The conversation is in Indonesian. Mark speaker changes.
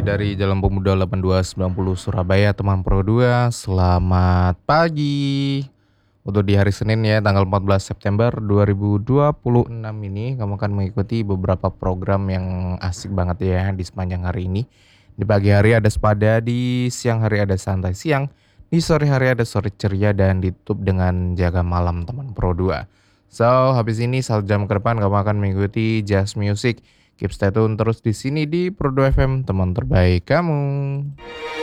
Speaker 1: masih dari Jalan Pemuda 8290 Surabaya, teman Pro 2. Selamat pagi. Untuk di hari Senin ya, tanggal 14 September 2026 ini, kamu akan mengikuti beberapa program yang asik banget ya di sepanjang hari ini. Di pagi hari ada Sepada, di siang hari ada Santai Siang, di sore hari ada Sore Ceria, dan ditutup dengan Jaga Malam teman Pro 2. So, habis ini 1 jam ke depan kamu akan mengikuti Jazz Music. Keep stay tune terus di sini di Pro 2 FM, teman terbaik kamu.